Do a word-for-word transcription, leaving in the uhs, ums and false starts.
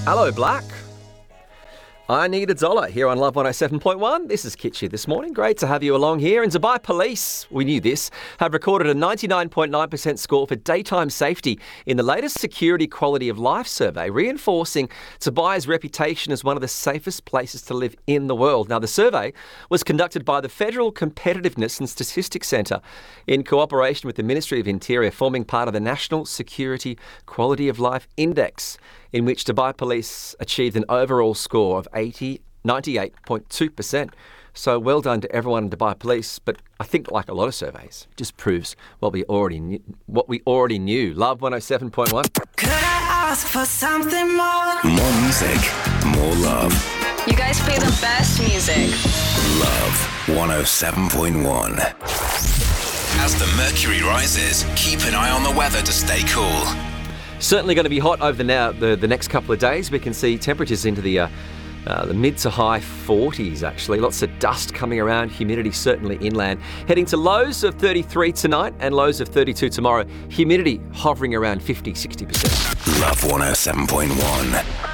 Hello, Black. I need a dollar here on Love one oh seven point one. This is Kitchy this morning. Great to have you along here. And Dubai Police, we knew this, have recorded a ninety-nine point nine percent score for daytime safety in the latest Security Quality of Life survey, reinforcing Dubai's reputation as one of the safest places to live in the world. Now, the survey was conducted by the Federal Competitiveness and Statistics Centre in cooperation with the Ministry of Interior, forming part of the National Security Quality of Life Index, in which Dubai Police achieved an overall score of eighty, ninety-eight point two percent. So well done to everyone in Dubai Police. But I think, like a lot of surveys, it just proves what we already knew. What we already knew. Love one oh seven point one. Could I ask for something more? More music, more love. You guys play the best music. Love one oh seven point one. As the mercury rises, keep an eye on the weather to stay cool. Certainly going to be hot over the now the, the next couple of days. We can see temperatures into the uh, uh, the mid to high forties, actually. Lots of dust coming around, humidity certainly inland. Heading to lows of thirty-three tonight and lows of thirty-two tomorrow. Humidity hovering around fifty, sixty percent. Love one oh seven point one.